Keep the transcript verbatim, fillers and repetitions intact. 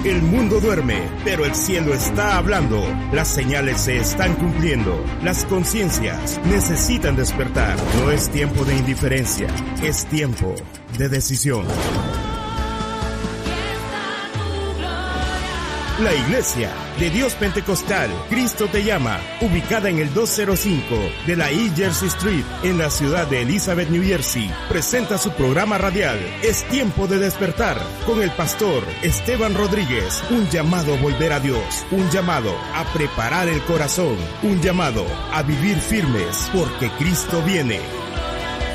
El mundo duerme, pero el cielo está hablando. Las señales se están cumpliendo. Las conciencias necesitan despertar. No es tiempo de indiferencia, es tiempo de decisión. La Iglesia de Dios Pentecostal Cristo Te Llama, ubicada en el doscientos cinco de la East Jersey Street, en la ciudad de Elizabeth, New Jersey, presenta su programa radial Es Tiempo de Despertar, con el pastor Esteban Rodríguez. Un llamado a volver a Dios, un llamado a preparar el corazón, un llamado a vivir firmes, porque Cristo viene.